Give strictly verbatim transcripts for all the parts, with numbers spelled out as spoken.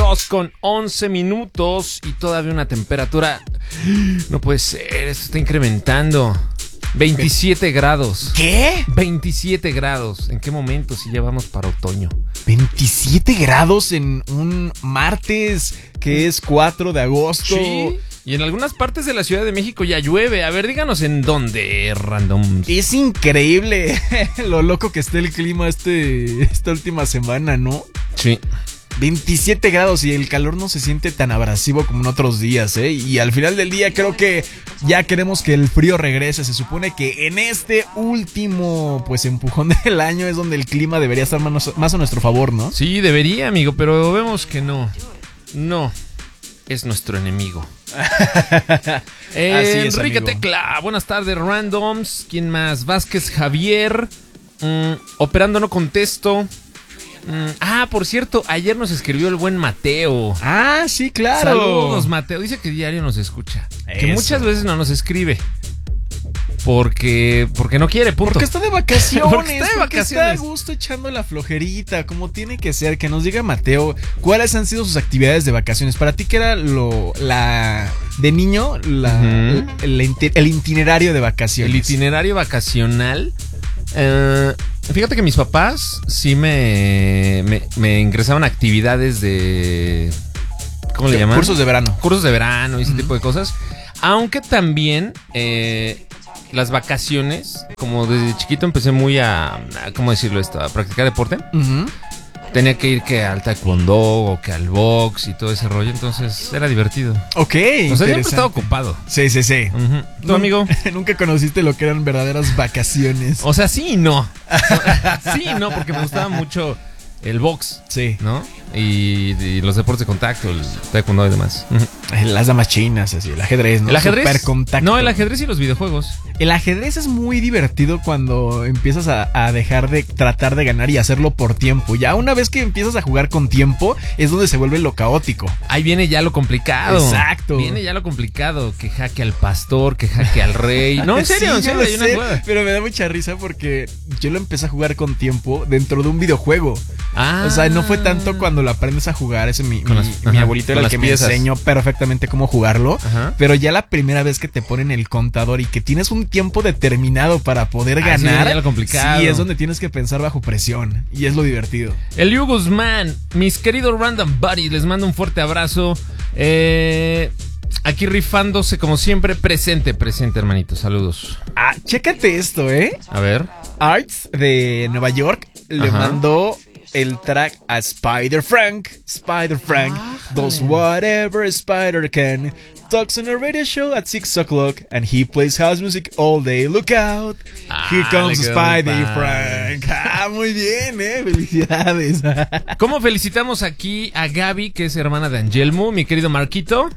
dos con once minutos y todavía una temperatura... No puede ser, esto está incrementando. veintisiete grados. ¿Qué? veintisiete grados. ¿En qué momento si ya vamos para otoño? veintisiete grados en un martes que es cuatro de agosto. Sí. Y en algunas partes de la Ciudad de México ya llueve. A ver, díganos en dónde, random. Es increíble lo loco que está el clima este, esta última semana, ¿no? Sí. veintisiete grados y el calor no se siente tan abrasivo como en otros días, ¿eh? Y al final del día creo que ya queremos que el frío regrese. Se supone que en este último, pues, empujón del año es donde el clima debería estar más, más a nuestro favor, ¿no? Sí, debería, amigo, pero vemos que no. No, es nuestro enemigo. eh, Así es, Enrique amigo. Tecla, buenas tardes, randoms. ¿Quién más? Vázquez Javier. Mm, operando no contesto. Mm, ah, por cierto, ayer nos escribió el buen Mateo. Ah, sí, claro. Saludos, Mateo. Dice que diario nos escucha. Que Eso. muchas veces no nos escribe. Porque, porque no quiere, punto. Porque está de vacaciones. Porque está de porque vacaciones. está a gusto echando la flojerita, como tiene que ser. Que nos diga Mateo, ¿cuáles han sido sus actividades de vacaciones? Para ti, ¿qué era lo, la, de niño, la, Uh-huh. el, el, el itinerario de vacaciones? El itinerario vacacional. Eh, fíjate que mis papás sí me, me, me ingresaban a actividades de... ¿Cómo le llaman? Cursos de verano. Cursos de verano y ese uh-huh. tipo de cosas. Aunque también eh, las vacaciones, como desde chiquito empecé muy a, a ¿cómo decirlo esto? A practicar deporte. Uh-huh. Tenía que ir que al taekwondo o que al box y todo ese rollo, entonces era divertido. Ok, o sea, siempre estaba ocupado. Sí, sí, sí. Uh-huh. ¿Tu no, amigo? Nunca conociste lo que eran verdaderas vacaciones. O sea, sí y no. Sí y no, porque me gustaba mucho el box. Sí. ¿No? Y, y los deportes de contacto, el taekwondo y demás. Uh-huh. Las damas chinas, así, el ajedrez, ¿no? El ajedrez. Super contacto. No, el ajedrez y los videojuegos. El ajedrez es muy divertido cuando empiezas a, a dejar de tratar de ganar y hacerlo por tiempo. Ya una vez que empiezas a jugar con tiempo, es donde se vuelve lo caótico. Ahí viene ya lo complicado. Exacto. Viene ya lo complicado. Que jaque al pastor, que jaque al rey. No, en serio, sí, en serio, hay una sé, jugada. Pero me da mucha risa porque yo lo empecé a jugar con tiempo dentro de un videojuego. Ah. O sea, no fue tanto cuando lo aprendes a jugar. Ese mi, mi, las, mi ajá, abuelito era el que piezas. me enseñó perfectamente cómo jugarlo. Ajá. Pero ya la primera vez que te ponen el contador y que tienes un tiempo determinado para poder ah, ganar, sí, lo complicado. Sí, es donde tienes que pensar bajo presión. Y es lo divertido. Eliu Guzmán, mis queridos Random Buddies, les mando un fuerte abrazo. Eh, aquí rifándose como siempre. Presente, presente, hermanito. Saludos. Ah, chécate esto, ¿eh? A ver. Arts de Nueva York le Ajá. mandó el track a Spider Frank. Spider Frank ah, does whatever Spider can. Talks on a radio show at six o'clock and he plays house music all day. Look out. Ah, Here comes Spider Frank. Ah, muy bien, eh. Felicidades. ¿Cómo felicitamos aquí a Gaby, que es hermana de Angelmo, mi querido Marquito?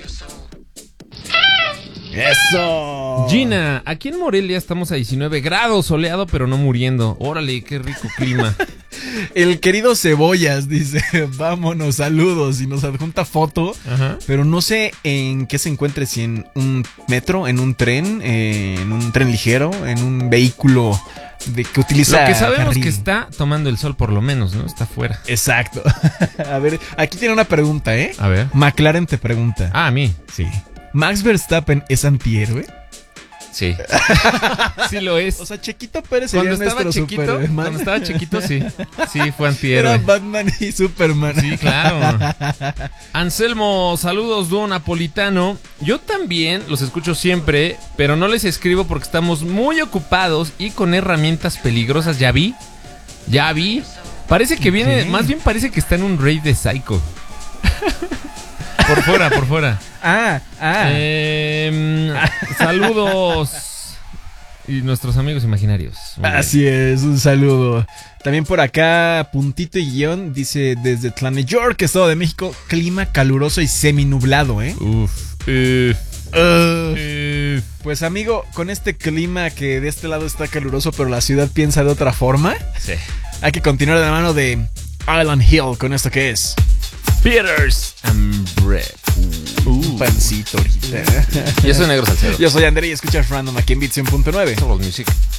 ¡Eso! Gina, aquí en Morelia estamos a diecinueve grados, soleado pero no muriendo. Órale, qué rico clima. El querido Cebollas dice, vámonos, saludos, y nos adjunta foto. Ajá. Pero no sé en qué se encuentre, si en un metro, en un tren, eh, en un tren ligero, en un vehículo de que utiliza. Lo que sabemos carril. Que está tomando el sol por lo menos, ¿no? Está afuera. Exacto. A ver, aquí tiene una pregunta, ¿eh? A ver. McLaren te pregunta. Ah, a mí. Sí. ¿Max Verstappen es antihéroe? Sí. Sí lo es. O sea, Chequito Pérez sería cuando estaba nuestro chiquito, Superman. Cuando estaba chiquito, sí. Sí, fue antihéroe. Era Batman y Superman. Sí, claro. Anselmo, saludos, dúo napolitano. Yo también los escucho siempre, pero no les escribo porque estamos muy ocupados y con herramientas peligrosas. Ya vi, ya vi. Parece que viene, ¿Qué? más bien parece que está en un raid de Psycho. Por fuera, por fuera. Ah, ah. Eh, saludos. Y nuestros amigos imaginarios. Muy Así bien. es, un saludo. También por acá, puntito y guión, dice desde Tlalnepantla, York, Estado de México, clima caluroso y seminublado, ¿eh? Uf. Uf. Uh, Uf. pues amigo, con este clima que de este lado está caluroso, pero la ciudad piensa de otra forma, Sí. hay que continuar de la mano de Island Hill con esto que es Peters and Bread. un pancito ahorita. Yo soy Negro Salcedo. Yo soy André y escuchas Random aquí en Beat cien punto nueve. Solo Music.